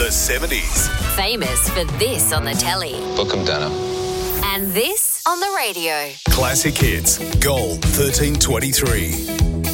The 70s. Famous for this on the telly. Book 'em, Dana. And this on the radio. Classic hits. Gold 1323.